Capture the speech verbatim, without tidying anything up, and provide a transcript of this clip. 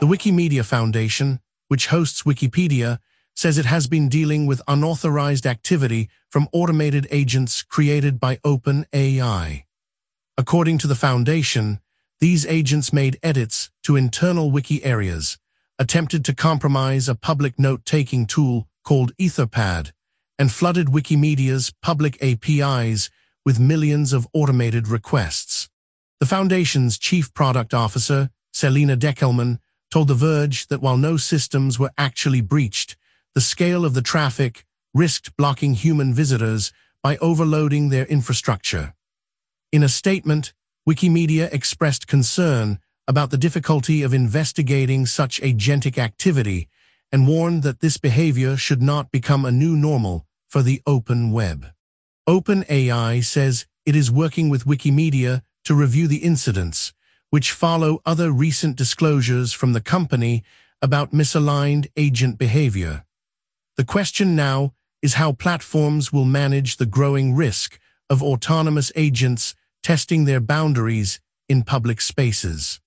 The Wikimedia Foundation, which hosts Wikipedia, says it has been dealing with unauthorized activity from automated agents created by OpenAI. According to the foundation, these agents made edits to internal wiki areas, attempted to compromise a public note-taking tool called Etherpad, and flooded Wikimedia's public A P Is with millions of automated requests. The foundation's chief product officer, Selena Deckelman, told The Verge that while no systems were actually breached, the scale of the traffic risked blocking human visitors by overloading their infrastructure. In a statement, Wikimedia expressed concern about the difficulty of investigating such agentic activity and warned that this behavior should not become a new normal for the open web. OpenAI says it is working with Wikimedia to review the incidents, which follow other recent disclosures from the company about misaligned agent behavior. The question now is how platforms will manage the growing risk of autonomous agents testing their boundaries in public spaces.